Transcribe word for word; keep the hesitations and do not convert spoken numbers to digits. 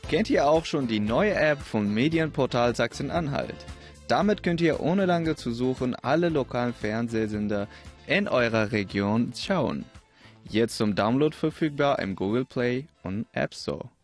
Kennt ihr auch schon die neue App vom Medienportal Sachsen-Anhalt? Damit könnt ihr ohne lange zu suchen alle lokalen Fernsehsender in eurer Region schauen. Jetzt zum Download verfügbar im Google Play und App Store.